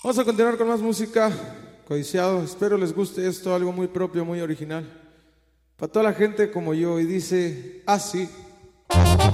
Vamos a continuar con más música, codiciado. Espero les guste esto, algo muy propio, muy original. Para toda la gente como yo, y dice así.